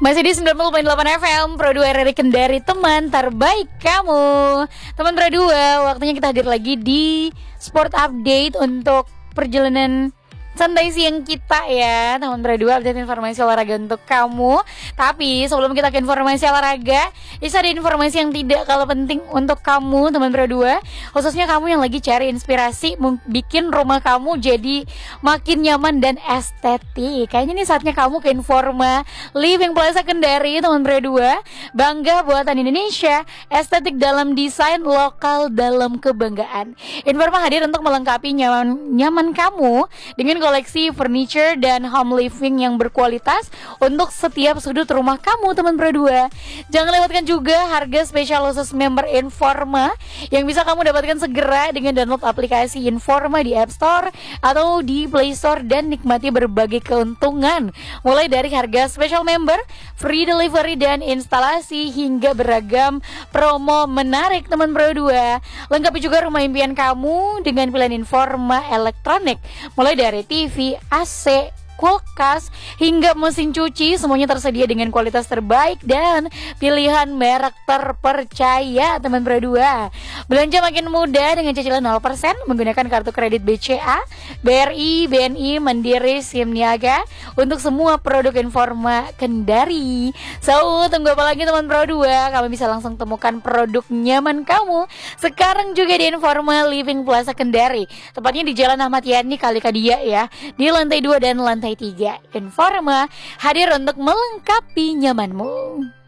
Masih di 90.8 FM Pro 2 RRI Kendari, teman terbaik kamu. Teman Pro 2, waktunya kita hadir lagi di Sport Update untuk perjalanan santai siang kita ya. Teman Pro 2, update informasi olahraga untuk kamu. Tapi sebelum kita ke informasi olahraga, ada informasi yang tidak kalah penting untuk kamu teman Pro 2, khususnya kamu yang lagi cari inspirasi bikin rumah kamu jadi makin nyaman dan estetik. Kayaknya ini saatnya kamu ke Informa Living Plaza Kendari teman Pro 2. Bangga buatan Indonesia, estetik dalam desain, lokal dalam kebanggaan. Informa hadir untuk melengkapi nyaman kamu dengan koleksi furniture dan home living yang berkualitas untuk setiap sudut rumah kamu teman Pro 2. Jangan lewatkan juga harga spesial khusus member Informa yang bisa kamu dapatkan segera dengan download aplikasi Informa di App Store atau di Play Store dan nikmati berbagai keuntungan mulai dari harga spesial member, free delivery dan instalasi hingga beragam promo menarik teman Pro 2. Lengkapi juga rumah impian kamu dengan pilihan Informa elektronik mulai dari TV, AC, kulkas hingga mesin cuci, semuanya tersedia dengan kualitas terbaik dan pilihan merek terpercaya teman Pro 2. Belanja makin mudah dengan cicilan 0% menggunakan kartu kredit BCA, BRI, BNI, Mandiri, SIM Niaga untuk semua produk Informa Kendari. So, tunggu apa lagi teman Pro 2? Kamu bisa langsung temukan produk nyaman kamu sekarang juga di Informa Living Plaza Kendari. Tepatnya di Jalan Ahmad Yani Kalikadia ya, di lantai 2 dan lantai 3. Informa hadir untuk melengkapi nyamanmu.